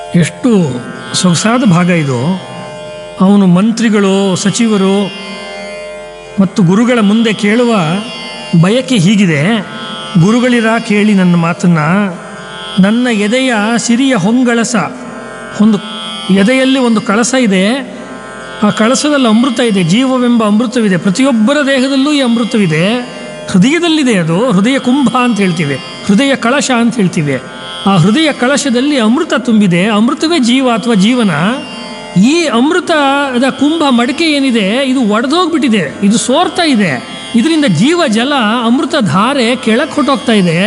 ಎಷ್ಟು ಸೊಗಸಾದ ಭಾಗ ಇದು. ಅವನು ಮಂತ್ರಿಗಳು, ಸಚಿವರು ಮತ್ತು ಗುರುಗಳ ಮುಂದೆ ಕೇಳುವ ಬಯಕೆ ಹೀಗಿದೆ: ಗುರುಗಳಿರ ಕೇಳಿ ನನ್ನ ಮಾತನ್ನು, ನನ್ನ ಎದೆಯ ಸಿರಿಯ ಹೊಂಗಳಸ, ಒಂದು ಎದೆಯಲ್ಲಿ ಒಂದು ಕಳಸ ಇದೆ, ಆ ಕಳಸದಲ್ಲಿ ಅಮೃತ ಇದೆ, ಜೀವವೆಂಬ ಅಮೃತವಿದೆ. ಪ್ರತಿಯೊಬ್ಬರ ದೇಹದಲ್ಲೂ ಈ ಅಮೃತವಿದೆ, ಹೃದಯದಲ್ಲಿದೆ. ಅದು ಹೃದಯ ಕುಂಭ ಅಂತ ಹೇಳ್ತೀವಿ, ಹೃದಯ ಕಳಶ ಅಂತ ಹೇಳ್ತೀವಿ. ಆ ಹೃದಯ ಕಳಶದಲ್ಲಿ ಅಮೃತ ತುಂಬಿದೆ, ಅಮೃತವೇ ಜೀವ ಅಥವಾ ಜೀವನ. ಈ ಅಮೃತದ ಕುಂಭ ಮಡಕೆ ಏನಿದೆ, ಇದು ಒಡೆದೋಗ್ಬಿಟ್ಟಿದೆ, ಇದು ಸೋರ್ತಾ ಇದೆ. ಇದರಿಂದ ಜೀವ ಜಲ ಅಮೃತ ಧಾರೆ ಕೆಳಕ್ಕೆ ಹೊಟ್ಟೋಗ್ತಾ ಇದೆ.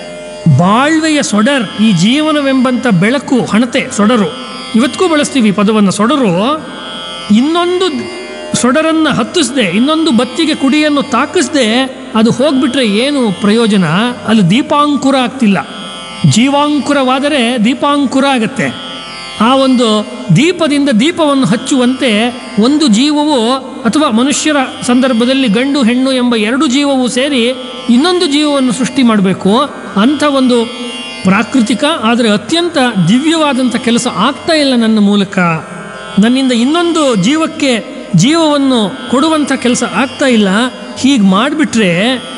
ಬಾಳ್ವೆಯ ಸೊಡರ್, ಈ ಜೀವನವೆಂಬಂಥ ಬೆಳಕು, ಹಣತೆ, ಸೊಡರು, ಇವತ್ತಿಗೂ ಬಳಸ್ತೀವಿ ಪದವನ್ನು ಸೊಡರು. ಇನ್ನೊಂದು ಸೊಡರನ್ನು ಹತ್ತಿಸದೆ, ಇನ್ನೊಂದು ಬತ್ತಿಗೆ ಕುಡಿಯನ್ನು ತಾಕಿಸದೆ ಅದು ಹೋಗ್ಬಿಟ್ರೆ ಏನು ಪ್ರಯೋಜನ? ಅಲ್ಲಿ ದೀಪಾಂಕುರ ಆಗ್ತಿಲ್ಲ. ಜೀವಾಂಕುರವಾದರೆ ದೀಪಾಂಕುರ ಆಗತ್ತೆ. ಆ ಒಂದು ದೀಪದಿಂದ ದೀಪವನ್ನು ಹಚ್ಚುವಂತೆ ಒಂದು ಜೀವವು, ಅಥವಾ ಮನುಷ್ಯರ ಸಂದರ್ಭದಲ್ಲಿ ಗಂಡು ಹೆಣ್ಣು ಎಂಬ ಎರಡು ಜೀವವು ಸೇರಿ ಇನ್ನೊಂದು ಜೀವವನ್ನು ಸೃಷ್ಟಿ ಮಾಡಬೇಕು. ಅಂಥ ಒಂದು ಪ್ರಾಕೃತಿಕ ಆದರೆ ಅತ್ಯಂತ ದಿವ್ಯವಾದಂಥ ಕೆಲಸ ಆಗ್ತಾ ಇಲ್ಲ ನನ್ನ ಮೂಲಕ. ನನ್ನಿಂದ ಇನ್ನೊಂದು ಜೀವಕ್ಕೆ ಜೀವವನ್ನು ಕೊಡುವಂಥ ಕೆಲಸ ಆಗ್ತಾ ಇಲ್ಲ. ಹೀಗೆ ಮಾಡಿಬಿಟ್ರೆ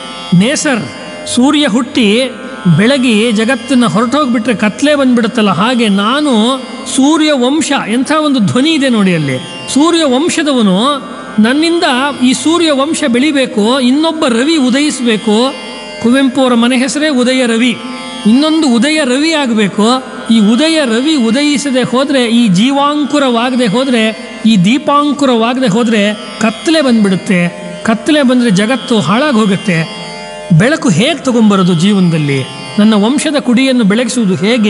ನೇಸರ್, ಸೂರ್ಯ ಹುಟ್ಟಿ ಬೆಳಗಿ ಜಗತ್ತನ್ನು ಹೊರಟೋಗ್ಬಿಟ್ರೆ ಕತ್ಲೆ ಬಂದ್ಬಿಡುತ್ತಲ್ಲ, ಹಾಗೆ ನಾನು ಸೂರ್ಯ ವಂಶ, ಎಂಥ ಒಂದು ಧ್ವನಿ ಇದೆ ನೋಡಿ ಅಲ್ಲಿ. ಸೂರ್ಯ ವಂಶದವನು, ನನ್ನಿಂದ ಈ ಸೂರ್ಯ ವಂಶ ಬೆಳಿಬೇಕು, ಇನ್ನೊಬ್ಬ ರವಿ ಉದಯಿಸಬೇಕು. ಕುವೆಂಪು ಅವರ ಮನೆ ಹೆಸರೇ ಉದಯ ರವಿ. ಇನ್ನೊಂದು ಉದಯ ರವಿ ಆಗಬೇಕು. ಈ ಉದಯ ರವಿ ಉದಯಿಸದೆ ಹೋದರೆ, ಈ ಜೀವಾಂಕುರವಾಗದೆ ಹೋದರೆ, ಈ ದೀಪಾಂಕುರವಾಗದೆ ಹೋದರೆ ಕತ್ತಲೆ ಬಂದ್ಬಿಡುತ್ತೆ. ಕತ್ತಲೆ ಬಂದರೆ ಜಗತ್ತು ಹಾಳಾಗಿ ಹೋಗುತ್ತೆ. ಬೆಳಕು ಹೇಗೆ ತಗೊಂಬರೋದು ಜೀವನದಲ್ಲಿ? ನನ್ನ ವಂಶದ ಕುಡಿಯನ್ನು ಬೆಳಗಿಸುವುದು ಹೇಗೆ?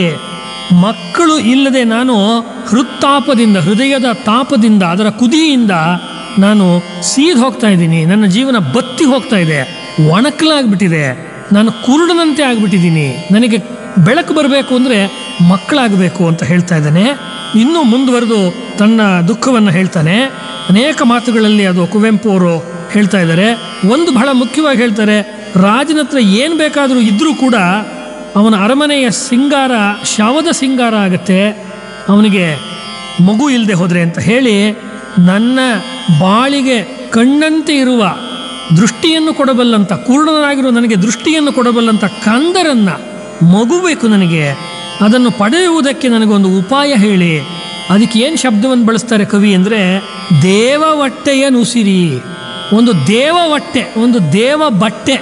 ಮಕ್ಕಳು ಇಲ್ಲದೆ ನಾನು ಹೃತ್ತಾಪದಿಂದ, ಹೃದಯದ ತಾಪದಿಂದ, ಅದರ ಕುದಿಯಿಂದ ನಾನು ಸೀದ್ ಹೋಗ್ತಾ ಇದ್ದೀನಿ. ನನ್ನ ಜೀವನ ಬತ್ತಿ ಹೋಗ್ತಾ ಇದೆ, ಒಣಕಲಾಗ್ಬಿಟ್ಟಿದೆ, ನಾನು ಕುರುಡನಂತೆ ಆಗ್ಬಿಟ್ಟಿದ್ದೀನಿ. ನನಗೆ ಬೆಳಕು ಬರಬೇಕು ಅಂದರೆ ಮಕ್ಕಳಾಗಬೇಕು ಅಂತ ಹೇಳ್ತಾ ಇದ್ದಾನೆ. ಇನ್ನೂ ಮುಂದುವರೆದು ತನ್ನ ದುಃಖವನ್ನು ಹೇಳ್ತಾನೆ. ಅನೇಕ ಮಾತುಗಳಲ್ಲಿ ಅದು ಕುವೆಂಪು ಅವರು ಹೇಳ್ತಾ ಇದ್ದಾರೆ. ಒಂದು ಬಹಳ ಮುಖ್ಯವಾಗಿ ಹೇಳ್ತಾರೆ, ರಾಜನ ಹತ್ರ ಏನು ಬೇಕಾದರೂ ಇದ್ದರೂ ಕೂಡ ಅವನ ಅರಮನೆಯ ಸಿಂಗಾರ ಶವದ ಸಿಂಗಾರ ಆಗತ್ತೆ, ಅವನಿಗೆ ಮಗು ಇಲ್ಲದೆ ಹೋದರೆ ಅಂತ ಹೇಳಿ, ನನ್ನ ಬಾಳಿಗೆ ಕಣ್ಣಂತೆ ಇರುವ, ದೃಷ್ಟಿಯನ್ನು ಕೊಡಬಲ್ಲಂಥ, ಕುರುಡನಾಗಿರುವ ನನಗೆ ದೃಷ್ಟಿಯನ್ನು ಕೊಡಬಲ್ಲಂಥ ಕಂದರನ್ನು, ಮಗು ಬೇಕು ನನಗೆ. ಅದನ್ನು ಪಡೆಯುವುದಕ್ಕೆ ನನಗೊಂದು ಉಪಾಯ ಹೇಳಿ. ಅದಕ್ಕೆ ಏನು ಶಬ್ದವನ್ನು ಬಳಸ್ತಾರೆ ಕವಿ ಅಂದರೆ, ದೇವ ಹೊಟ್ಟೆಯ ನುಸಿರಿ. ಒಂದು ದೇವ ಹೊಟ್ಟೆ, ಒಂದು ದೇವ ಬಟ್ಟೆ.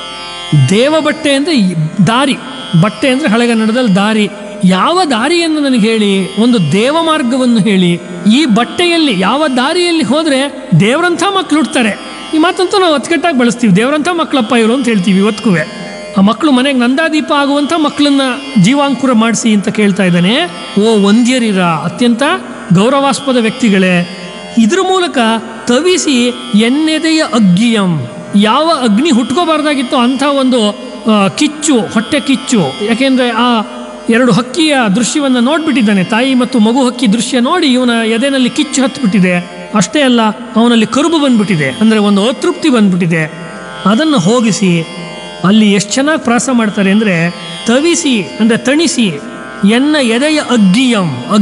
ದೇವ ಬಟ್ಟೆ ಅಂದರೆ ದಾರಿ, ಬಟ್ಟೆ ಅಂದರೆ ಹಳೆಗನ್ನಡದಲ್ಲಿ ದಾರಿ. ಯಾವ ದಾರಿಯನ್ನು ನನಗೆ ಹೇಳಿ, ಒಂದು ದೇವ ಮಾರ್ಗವನ್ನು ಹೇಳಿ. ಈ ಬಟ್ಟೆಯಲ್ಲಿ, ಯಾವ ದಾರಿಯಲ್ಲಿ ಹೋದರೆ ದೇವರಂಥ ಮಕ್ಕಳು ಹುಡ್ತಾರೆ. ಈ ಮಾತಂತೂ ನಾವು ಅಚ್ಚುಕಟ್ಟಾಗಿ ಬಳಸ್ತೀವಿ, ದೇವರಂಥ ಮಕ್ಕಳಪ್ಪ ಇವರು ಅಂತ ಹೇಳ್ತೀವಿ ಇವತ್ತಿಗೂ. ಆ ಮಕ್ಕಳು ಮನೆಗೆ ನಂದಾದೀಪ ಆಗುವಂಥ ಮಕ್ಕಳನ್ನ ಜೀವಾಂಕುರ ಮಾಡಿಸಿ ಅಂತ ಕೇಳ್ತಾ ಇದ್ದಾನೆ. ಓ ವಂದ್ಯರಿರ, ಅತ್ಯಂತ ಗೌರವಾಸ್ಪದ ವ್ಯಕ್ತಿಗಳೇ, ಇದ್ರ ಮೂಲಕ ತವಿಸಿ ಎನ್ನೆದೆಯ ಅಗ್ಗಿಯಂ, ಯಾವ ಅಗ್ನಿ ಹುಟ್ಕೋಬಾರ್ದಾಗಿತ್ತು ಅಂಥ ಒಂದು ಕಿಚ್ಚು, ಹೊಟ್ಟೆ ಕಿಚ್ಚು. ಯಾಕೆಂದರೆ ಆ ಎರಡು ಹಕ್ಕಿಯ ದೃಶ್ಯವನ್ನು ನೋಡಿಬಿಟ್ಟಿದ್ದಾನೆ. ತಾಯಿ ಮತ್ತು ಮಗು ಹಕ್ಕಿ ದೃಶ್ಯ ನೋಡಿ ಇವನ ಎದೆನಲ್ಲಿ ಕಿಚ್ಚು ಹತ್ತಿಬಿಟ್ಟಿದೆ. ಅಷ್ಟೇ ಅಲ್ಲ, ಅವನಲ್ಲಿ ಕರುಬು ಬಂದ್ಬಿಟ್ಟಿದೆ, ಅಂದರೆ ಒಂದು ಅತೃಪ್ತಿ ಬಂದ್ಬಿಟ್ಟಿದೆ. ಅದನ್ನು ಹೋಗಿಸಿ, ಅಲ್ಲಿ ಎಷ್ಟು ಚೆನ್ನಾಗಿ ಪ್ರಾಸ ಮಾಡ್ತಾರೆ ಅಂದರೆ, ತವಿಸಿ ಅಂದರೆ ತಣಿಸಿ, ಎನ್ನ ಎದೆಯ ಅಗ್ಗಿಯಂ,